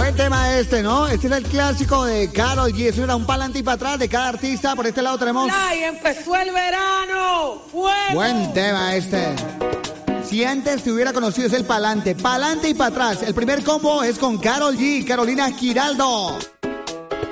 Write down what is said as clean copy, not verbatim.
Buen tema este, ¿no? Este es el clásico de Karol G. Eso era un pa'lante y para atrás de cada artista. Por este lado tenemos... ¡Ay, empezó el verano! ¡Fuego! Buen tema este. Si antes te hubiera conocido es el pa'lante y para atrás. El primer combo es con Karol G, Carolina Giraldo.